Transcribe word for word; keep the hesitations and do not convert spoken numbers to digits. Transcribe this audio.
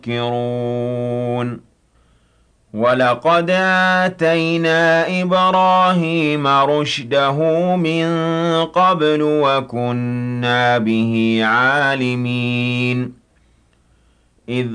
يَذَّكِّرُونَ وَلَقَدْ آتَيْنَا إِبْرَاهِيمَ رُشْدَهُ مِن قَبْلُ وَكُنَّا بِهِ عَالِمِينَ